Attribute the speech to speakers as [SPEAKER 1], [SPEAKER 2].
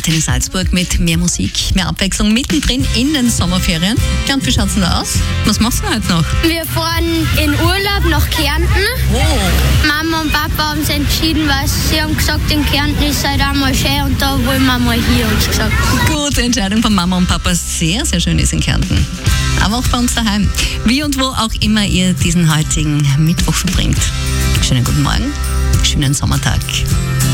[SPEAKER 1] Antenne Salzburg mit mehr Musik, mehr Abwechslung mittendrin in den Sommerferien. Und wie schaut's denn da aus? Was machst du denn heute noch?
[SPEAKER 2] Wir fahren in Urlaub nach Kärnten.
[SPEAKER 1] Oh.
[SPEAKER 2] Mama und Papa haben sich entschieden, weil sie haben gesagt, in Kärnten ist halt einmal schön und da wollen wir mal hier, uns gesagt.
[SPEAKER 1] Gute Entscheidung von Mama und Papa. Sehr, sehr schön ist in Kärnten. Aber auch bei uns daheim. Wie und wo auch immer ihr diesen heutigen Mittwoch verbringt. Schönen guten Morgen, schönen Sommertag.